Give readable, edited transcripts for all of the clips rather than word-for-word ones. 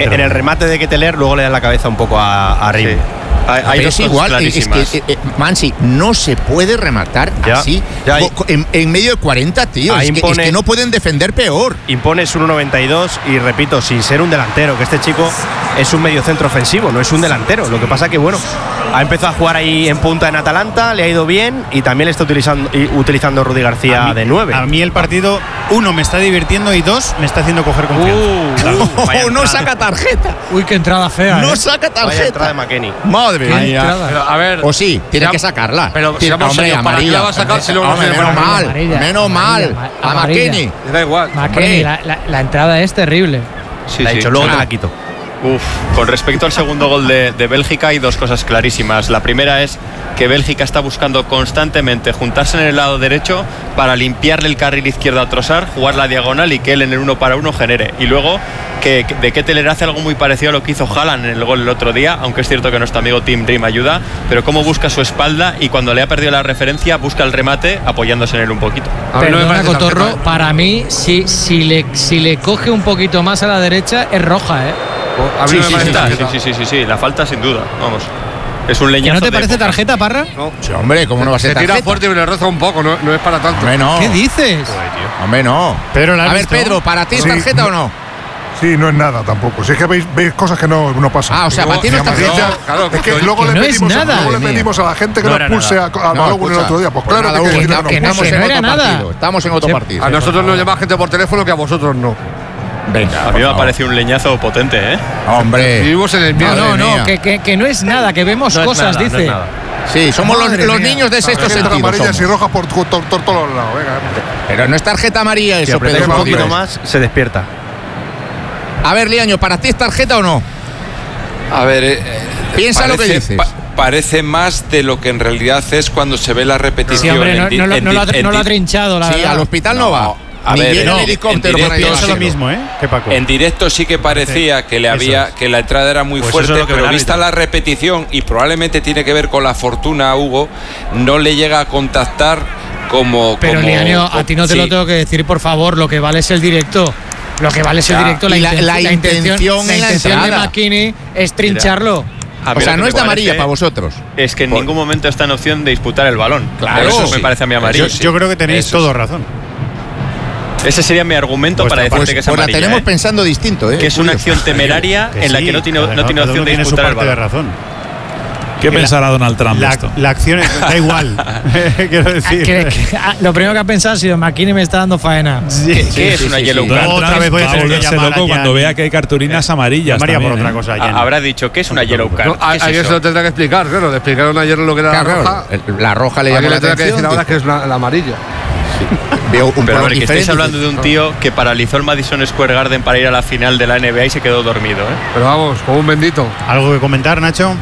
En el remate de Ketelaere luego le da la cabeza un poco a Rim. Sí. Hay dos cosas clarísimas. Es que, Mansi, no se puede rematar así en medio de 40 tíos. Es que no pueden defender peor. Impones 1,92 y repito, sin ser un delantero, que este chico es un mediocentro ofensivo, no es un delantero. Lo que pasa que, bueno, ha empezado a jugar ahí en punta en Atalanta, le ha ido bien y también le está utilizando Rudy García de 9. A mí el partido, 1, me está divirtiendo y 2, me está haciendo coger confianza. No saca tarjeta. Uy, qué entrada fea. No saca tarjeta. Vaya entrada de McKennie. Madre mía. Pero, a ver, o sí, tiene que sacarla. Pero si vamos hombre, ¿para qué la va a sacar si luego no se menos mal. A McKennie. Da igual. McKennie, la entrada es terrible. Sí, sí. Luego te la quito. Con respecto al segundo gol de Bélgica hay dos cosas clarísimas. La primera es que Bélgica está buscando constantemente juntarse en el lado derecho para limpiarle el carril izquierdo a Trossard, jugar la diagonal y que él en el 1 para 1 genere. Y luego que de Ketelaere hace algo muy parecido a lo que hizo Haaland en el gol el otro día, aunque es cierto que nuestro amigo Tim Rim ayuda, pero cómo busca su espalda y cuando le ha perdido la referencia busca el remate apoyándose en él un poquito. Perdona, Cotorro, para mí si le coge un poquito más a la derecha es roja, ¿eh? Sí, la falta sin duda, vamos. Es un leñazo. ¿No te parece tarjeta, Parra? No. Sí, hombre, ¿cómo no va a ser tarjeta? Se tira fuerte y le roza un poco, no es para tanto. Hombre, no. ¿Qué dices? Hombre, no. Pedro, a ver, Pedro, ¿para ti es tarjeta o no? Sí, no es nada tampoco. Si es que veis cosas que no pasan. O sea, para ti no es tarjeta. Claro, es que luego le pedimos a la gente que nos pulse a Balogun el otro día. Pues claro que estamos en otro partido. A nosotros nos llama gente por teléfono que a vosotros no. Venga, a mí me ha parecido un leñazo potente, ¿eh? Hombre. Vivimos en el miedo. No, que no es nada, que vemos cosas, dice. Sí, somos los niños de sexto sentido. Amarillas y rojas por todos los lados. Pero no es tarjeta amarilla eso, Pedro. Un poquito más, se despierta. A ver, Liaño, ¿para ti es tarjeta o no? A ver, piensa lo que dices. Parece más de lo que en realidad es cuando se ve la repetición. Sí, hombre, no lo ha trinchado, la verdad. Sí, al hospital no va. A ver, pienso lo mismo, ¿eh? En directo sí que parecía que la entrada era muy fuerte, pero vista la repetición, y probablemente tiene que ver con la fortuna, Hugo, no le llega a contactar como. Pero Liaño, a ti no te lo tengo que decir, por favor, lo que vale es el directo. Lo que vale es el directo, la intención de McKennie es trincharlo. O sea, no es de amarilla para vosotros. Es que en ningún momento está en opción de disputar el balón. Claro, eso me parece a mí amarillo. Yo creo que tenéis todo razón. Ese sería mi argumento para decirte que es amarilla. La tenemos pensando distinto, que es una acción temeraria en la que no tiene opción de disputar el balón. ¿Qué pensará Donald Trump de esto? La acción da igual. Quiero decir. Lo primero que ha pensado ha sido: McKennie me está dando faena. ¿Qué es una yellow card? Otra vez voy a volverse loco cuando vea que hay cartulinas amarillas. María por otra cosa. Habrá dicho que es una yellow card. Ayer se lo tendrá que explicar, claro. Le explicaron ayer lo que era la roja. La roja le llama la atención. Que decir ahora que es la amarilla. Veo un pero a ver, que estáis hablando de un tío que paralizó el Madison Square Garden para ir a la final de la NBA y se quedó dormido, ¿eh? Pero vamos, como un bendito. ¿Algo que comentar, Nacho?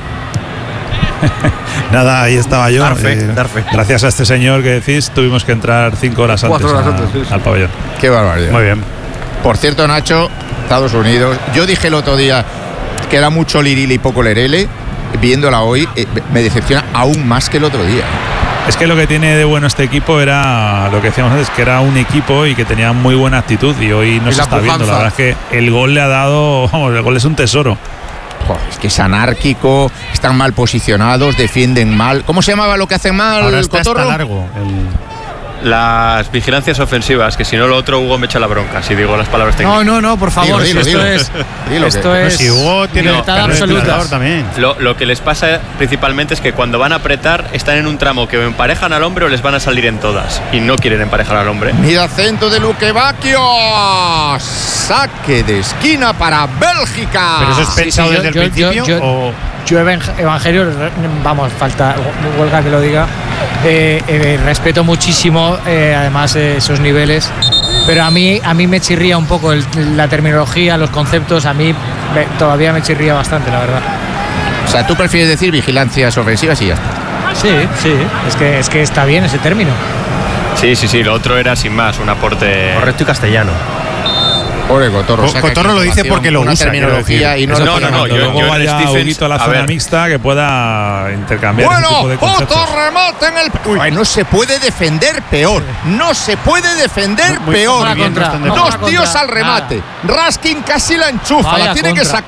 Nada, ahí estaba yo. Dar fe. Gracias a este señor que decís, tuvimos que entrar 5 horas antes, al pabellón. Qué barbaridad. Muy bien. Por cierto, Nacho, Estados Unidos. Yo dije el otro día que era mucho lirili y poco lerele. Viéndola hoy, me decepciona aún más que el otro día. Es que lo que tiene de bueno este equipo era lo que decíamos antes, que era un equipo y que tenía muy buena actitud, y hoy no se está viendo. La verdad es que el gol le ha dado, vamos, el gol es un tesoro. Es que es anárquico, están mal posicionados, defienden mal. ¿Cómo se llamaba lo que hacen mal? Ahora está Cotorro? largo. Las vigilancias ofensivas, que si no lo otro Hugo me echa la bronca si digo las palabras técnicas. No, por favor, dilo. Esto es si Hugo tiene libertad absoluta también. Lo que les pasa principalmente es que cuando van a apretar están en un tramo que o emparejan al hombre o les van a salir en todas y no quieren emparejar al hombre. Mira, centro de Luque Bacchio, saque de esquina para Bélgica. Pero eso es pensado desde el principio. Yo Evangelio, vamos, falta huelga que lo diga, respeto muchísimo además esos niveles, pero a mí me chirría un poco la terminología, los conceptos, a mí todavía me chirría bastante, la verdad. O sea, tú prefieres decir vigilancias ofensivas y ya está. Sí, es que está bien ese término. Sí, lo otro era sin más un aporte correcto y castellano. Cotorro lo dice porque lo usa, terminología y no. Luego vaya Huguito a la zona mixta que pueda intercambiar ese tipo de conceptos. Otro remate en el. Ay, no se puede defender peor. No se puede defender peor. Dos tíos al remate. Raskin casi la enchufa. La tiene que sacar.